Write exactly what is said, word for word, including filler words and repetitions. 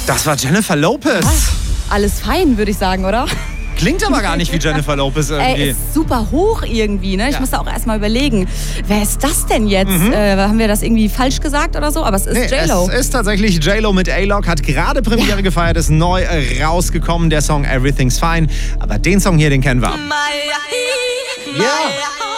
Das war Jennifer Lopez. Ah, alles fein, würde ich sagen, oder? Klingt aber gar nicht wie Jennifer Lopez irgendwie. Ey, ist super hoch irgendwie, ne? Ich Ja. musste auch erst mal überlegen, wer ist das denn jetzt? Mhm. Äh, haben wir das irgendwie falsch gesagt oder so? Aber es ist Nee, J-Lo. es ist tatsächlich J-Lo mit A-Log, hat gerade Premiere Ja. gefeiert, ist neu rausgekommen, der Song Everything's Fine. Aber den Song hier, den kennen wir. Maya, Ja.